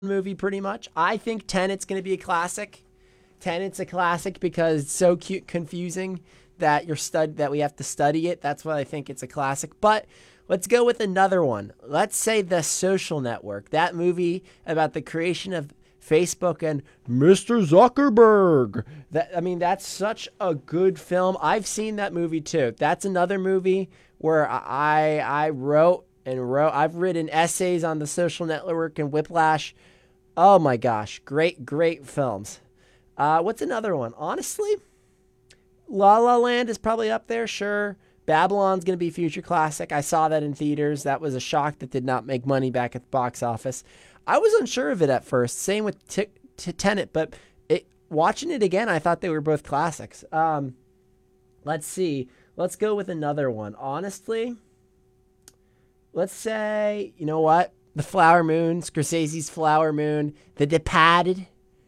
movie pretty much. I think Tenet's going to be a classic. Tenet's a classic because it's so cute, confusing that we have to study it. That's why I think it's a classic. But let's go with another one. Let's say The Social Network. That movie about the creation of Facebook and Mr. Zuckerberg. That's such a good film. I've seen that movie too. That's another movie where I wrote and wrote. I've written essays on The Social Network and Whiplash. Oh my gosh, great films. What's another one? Honestly, La La Land is probably up there, sure. Babylon's going to be a future classic. I saw that in theaters. That was a shock that did not make money back at the box office. I was unsure of it at first. Same with Tenet, but watching it again, I thought they were both classics. Let's see. Let's go with another one. Honestly, let's say, you know what? The Flower Moon, Scorsese's Flower Moon, The Departed.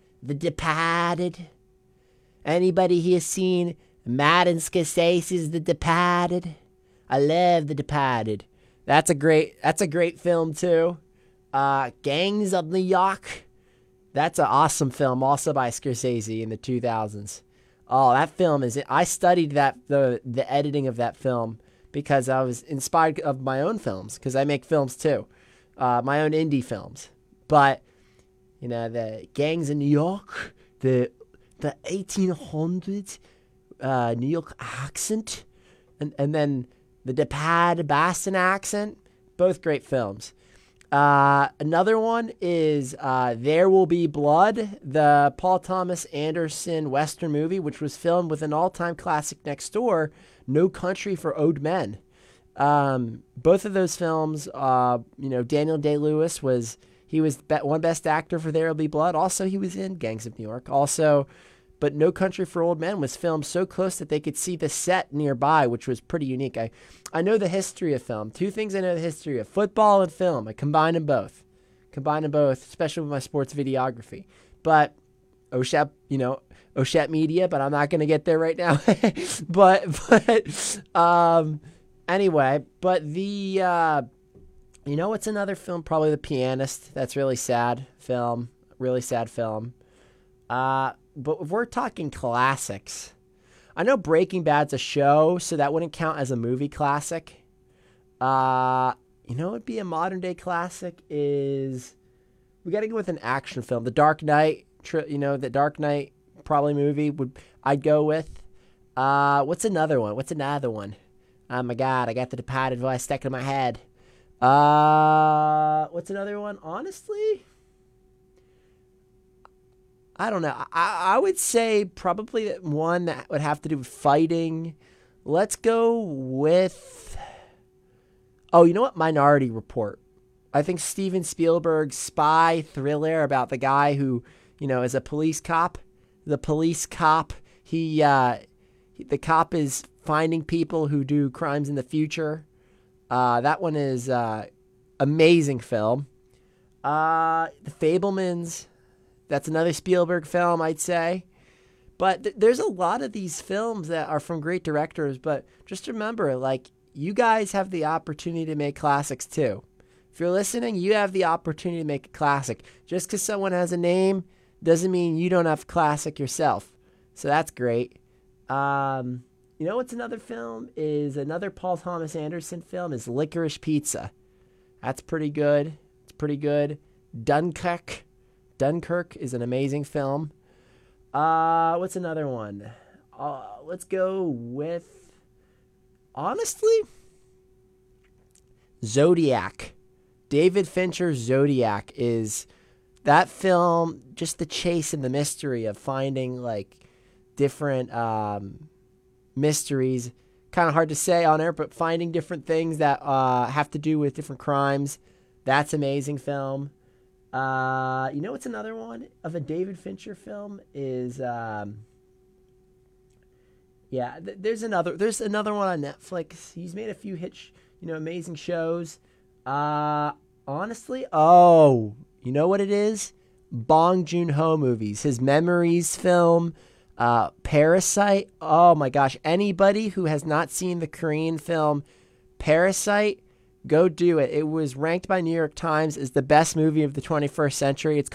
Anybody here seen Martin Scorsese's The Departed? I love The Departed. That's a great film too. Gangs of New York. That's an awesome film, also by Scorsese in the 2000s. Oh, that film I studied the editing of that film because I was inspired of my own films because I make films too, my own indie films. But the Gangs of New York, the 1800s New York accent, and then the Departed Boston accent. Both great films. Another one is There Will Be Blood, the Paul Thomas Anderson Western movie, which was filmed with an all-time classic next door, No Country for Old Men. Both of those films, Daniel Day-Lewis was won Best Actor for There Will Be Blood. Also, he was in Gangs of New York. Also, but No Country for Old Men was filmed so close that they could see the set nearby, which was pretty unique. I know the history of film. Two things I know the history of: football and film. I combine them both, especially with my sports videography. But OSHAP Media, but I'm not going to get there right now. Anyway, but what's another film? Probably The Pianist. That's really sad film. But if we're talking classics, I know Breaking Bad's a show, so that wouldn't count as a movie classic. What would be a modern day classic is we got to go with an action film. The Dark Knight, the Dark Knight probably movie I'd go with. What's another one? Oh my God, I got The Departed voice stuck in my head. What's another one? Honestly, I don't know. I would say probably one that would have to do with fighting. Let's go with... Oh, you know what? Minority Report. I think Steven Spielberg's spy thriller about the guy who, is a police cop. The police cop, the cop is finding people who do crimes in the future. That one is amazing film. The Fabelmans. That's another Spielberg film, I'd say. But there's a lot of these films that are from great directors. But just remember, you guys have the opportunity to make classics too. If you're listening, you have the opportunity to make a classic. Just because someone has a name doesn't mean you don't have a classic yourself. So that's great. What's another film? Is another Paul Thomas Anderson film is Licorice Pizza. That's pretty good. It's pretty good. Dunkirk is an amazing film. What's another one? Let's go with, honestly, Zodiac. David Fincher's Zodiac is that film, just the chase and the mystery of finding different mysteries. Kind of hard to say on air, but finding different things that have to do with different crimes. That's amazing film. What's another one of a David Fincher film is, there's another one on Netflix. He's made a few amazing shows. Honestly, you know what it is? Bong Joon-ho movies. His Memories film, Parasite. Oh my gosh. Anybody who has not seen the Korean film Parasite, Go do it. It was ranked by New York Times as the best movie of the 21st century. It's